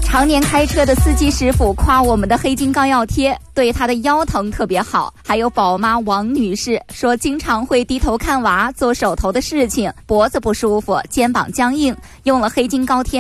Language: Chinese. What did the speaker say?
常年开车的司机师傅夸我们的黑金膏药贴对他的腰疼特别好。还有宝妈王女士说，经常会低头看娃、做手头的事情，脖子不舒服、肩膀僵硬，用了黑金膏贴